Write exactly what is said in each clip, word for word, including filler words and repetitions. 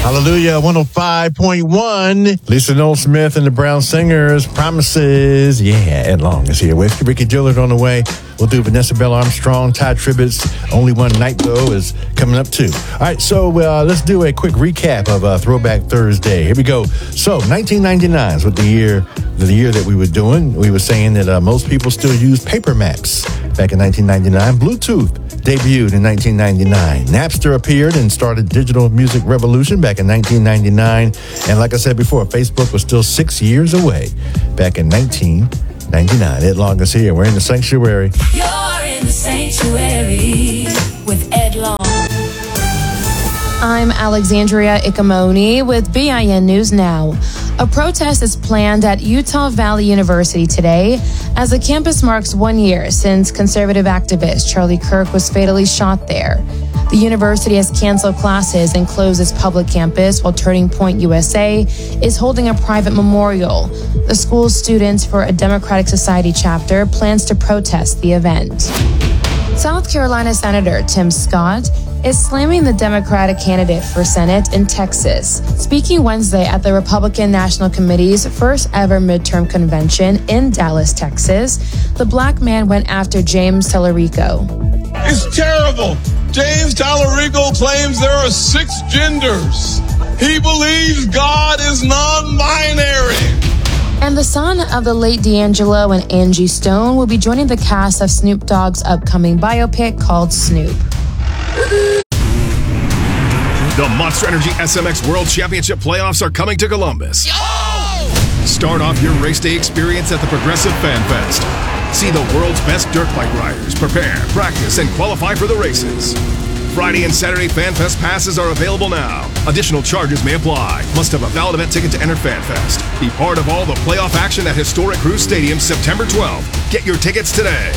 Hallelujah, one oh five point one. Lisa Noel Smith and the Brown Singers, Promises. Yeah, Ed Long is here with Ricky Dillard on the way. We'll do Vanessa Bell Armstrong, Ty Tribbett's Only One Night Though is coming up too. All right, so uh, let's do a quick recap of uh, Throwback Thursday. Here we go. So nineteen ninety-nine is what the year, the year that we were doing. We were saying that uh, most people still use paper maps back in nineteen ninety-nine. Bluetooth debuted in nineteen ninety-nine. Napster appeared and started digital music revolution back in nineteen ninety-nine. And like I said before, Facebook was still six years away back in nineteen ninety-nine. Ed Long is here. We're in the sanctuary. You're in the sanctuary with Ed Long. I'm Alexandria Ikamoni with B I N News Now. A protest is planned at Utah Valley University today as the campus marks one year since conservative activist Charlie Kirk was fatally shot there. The university has canceled classes and closed its public campus, while Turning Point U S A is holding a private memorial. The school's Students for a Democratic Society chapter plans to protest the event. South Carolina Senator Tim Scott is slamming the Democratic candidate for Senate in Texas. Speaking Wednesday at the Republican National Committee's first ever midterm convention in Dallas, Texas, the black man went after James Tallarico. It's terrible. James Tallarico claims there are six genders. He believes God is non-binary. And the son of the late D'Angelo and Angie Stone will be joining the cast of Snoop Dogg's upcoming biopic called Snoop. The Monster Energy S M X World Championship playoffs are coming to Columbus. Yo! Start off your race day experience at the Progressive Fan Fest. See the world's best dirt bike riders prepare, practice, and qualify for the races. Friday and Saturday Fan Fest passes are available now. Additional charges may apply. Must have a valid event ticket to enter Fan Fest. Be part of all the playoff action at historic Cruz Stadium September twelfth. Get your tickets today.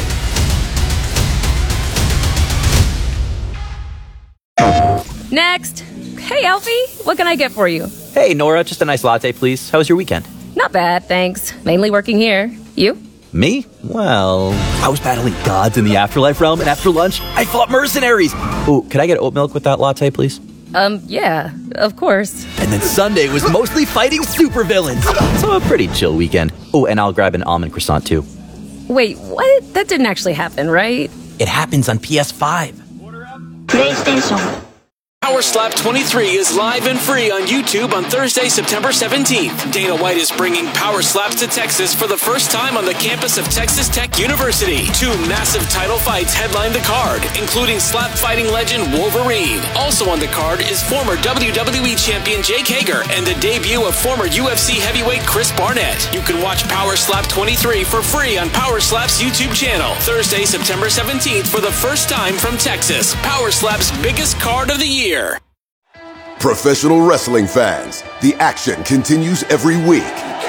Next. Hey, Alfie. What can I get for you? Hey, Nora. Just a nice latte, please. How was your weekend? Not bad, thanks. Mainly working here. You? Me? Well, I was battling gods in the afterlife realm, and after lunch, I fought mercenaries. Ooh, could I get oat milk with that latte, please? Um, yeah, of course. And then Sunday was mostly fighting supervillains. So a pretty chill weekend. Oh, and I'll grab an almond croissant, too. Wait, what? That didn't actually happen, right? It happens on P S five. PlayStation. Power Slap twenty-three is live and free on YouTube on Thursday, September seventeenth. Dana White is bringing Power Slaps to Texas for the first time on the campus of Texas Tech University. Two massive title fights headline the card, including slap fighting legend Wolverine. Also on the card is former W W E champion Jake Hager and the debut of former U F C heavyweight Chris Barnett. You can watch Power Slap twenty-three for free on Power Slap's YouTube channel. Thursday, September seventeenth for the first time from Texas. Power Slap's biggest card of the year. Professional wrestling fans, the action continues every week.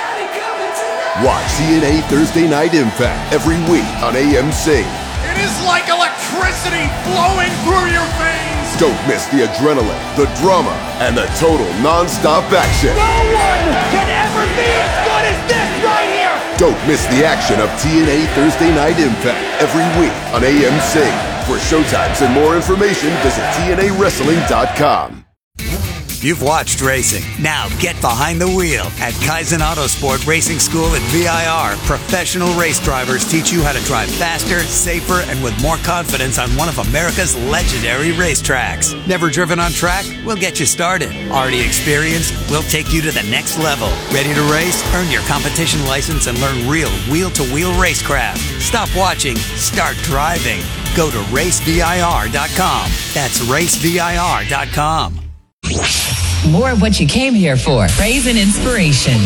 Watch T N A Thursday Night Impact every week on A M C. It is like electricity flowing through your veins. Don't miss the adrenaline, the drama, and the total non-stop action. No one can ever be as good as this right here. Don't miss the action of T N A Thursday Night Impact every week on A M C. For showtimes and more information, visit T N A wrestling dot com. You've watched racing. Now get behind the wheel. At Kaizen Autosport Racing School at V I R, professional race drivers teach you how to drive faster, safer, and with more confidence on one of America's legendary racetracks. Never driven on track? We'll get you started. Already experienced? We'll take you to the next level. Ready to race? Earn your competition license and learn real wheel-to-wheel racecraft. Stop watching. Start driving. Go to race V I R dot com. That's race V I R dot com. More of what you came here for. Praise and inspiration.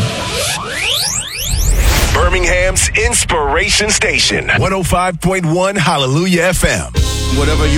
Birmingham's Inspiration Station. one oh five point one Hallelujah F M. Whatever you